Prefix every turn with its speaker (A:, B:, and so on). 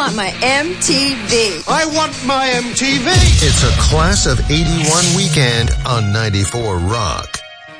A: want my MTV.
B: I want my MTV.
C: It's a Class of 81 weekend on 94 Rock.